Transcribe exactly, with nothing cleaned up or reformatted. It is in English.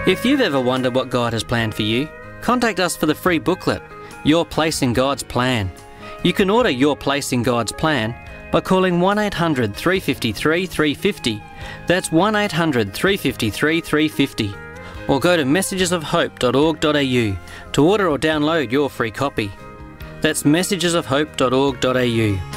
If you've ever wondered what God has planned for you, contact us for the free booklet, Your Place in God's Plan. You can order Your Place in God's Plan by calling one eight hundred, three five three, three five zero. That's one eight hundred, three five three, three five zero. Or go to messages of hope dot org dot a u to order or download your free copy. That's messages of hope dot org dot a u.